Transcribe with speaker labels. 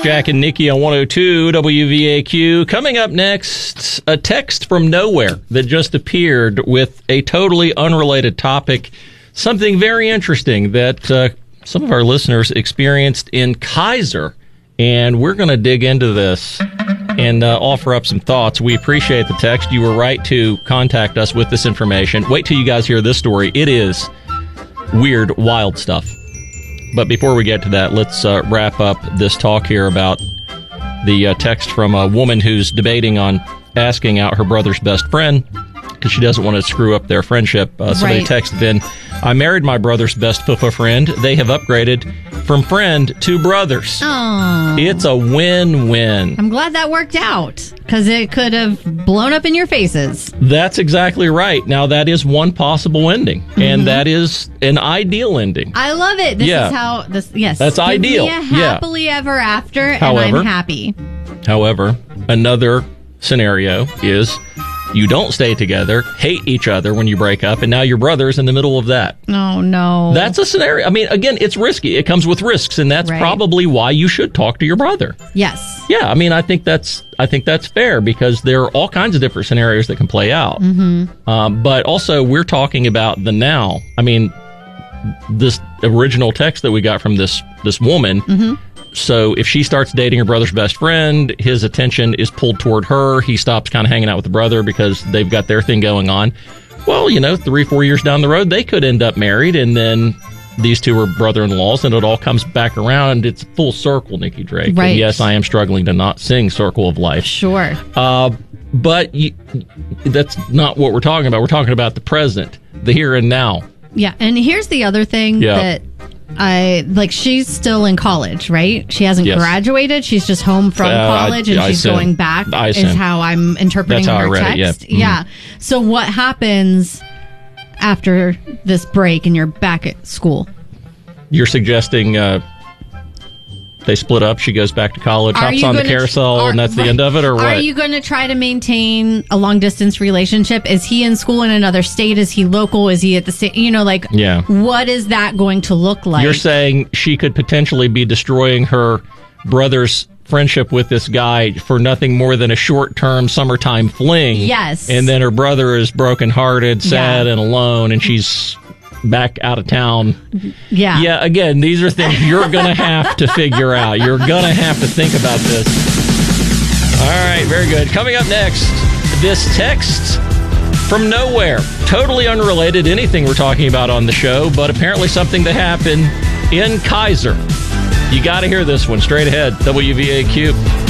Speaker 1: Jack and Nikki on 102 WVAQ. Coming up next, a text from nowhere that just appeared with a totally unrelated topic. Something very interesting that some of our listeners experienced in Kaiser. And we're going to dig into this and offer up some thoughts. We appreciate the text. You were right to contact us with this information. Wait till you guys hear this story. It is weird, wild stuff. But before we get to that, let's wrap up this talk here about the text from a woman who's debating on asking out her brother's best friend because she doesn't want to screw up their friendship. Somebody texted in, I married my brother's best friend. They have upgraded from friend to brothers.
Speaker 2: Oh.
Speaker 1: It's a win-win.
Speaker 2: I'm glad that worked out because it could have blown up in your faces.
Speaker 1: That's exactly right. Now, that is one possible ending, and that is an ideal ending.
Speaker 2: I love it. This is how this. Yes,
Speaker 1: that's ideal.
Speaker 2: Me a happily ever after,
Speaker 1: However,
Speaker 2: and I'm happy.
Speaker 1: However, another scenario is you don't stay together, hate each other when you break up, and now your brother's in the middle of that.
Speaker 2: Oh, no.
Speaker 1: That's a scenario. I mean, again, it's risky. It comes with risks, and that's probably why you should talk to your brother.
Speaker 2: Yes.
Speaker 1: Yeah, I mean, I think that's fair because there are all kinds of different scenarios that can play out. But also, we're talking about the now. I mean, this original text that we got from this woman. So if she starts dating her brother's best friend, his attention is pulled toward her. He stops kind of hanging out with the brother because they've got their thing going on. Well, 3-4 years down the road, they could end up married, and then these two are brother-in-laws, and it all comes back around. It's full circle, Nikki Drake.
Speaker 2: Right.
Speaker 1: And yes, I am struggling to not sing Circle of Life.
Speaker 2: Sure.
Speaker 1: But that's not what we're talking about. We're talking about the present, the here and now.
Speaker 2: Yeah, and here's the other thing that she's still in college, right? She hasn't graduated. She's just home from college, and she's going back, is how I'm interpreting her text. Yeah. So what happens after this break and you're back at school?
Speaker 1: You're suggesting they split up, she goes back to college, hops on the carousel, and that's the end of it, or what?
Speaker 2: Are you going to try to maintain a long-distance relationship? Is he in school in another state? Is he local? Is he at the state? What is that going to look like?
Speaker 1: You're saying she could potentially be destroying her brother's friendship with this guy for nothing more than a short-term summertime fling.
Speaker 2: Yes.
Speaker 1: And then her brother is brokenhearted, sad, and alone, and she's back out of town.
Speaker 2: Yeah.
Speaker 1: Yeah, again, these are things you're going to have to figure out. You're going to have to think about this. All right, very good. Coming up next, this text from nowhere. Totally unrelated to anything we're talking about on the show, but apparently something that happened in Kaiser. You got to hear this one straight ahead. WVAQ.